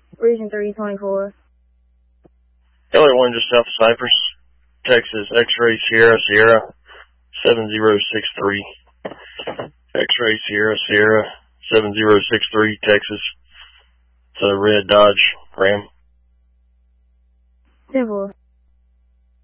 Region 324. Kelly 1 just south of Cypress, Texas, X-Ray Sierra Sierra 7063. X-Ray Sierra Sierra 7063, Texas. It's a red Dodge Ram. 10-4.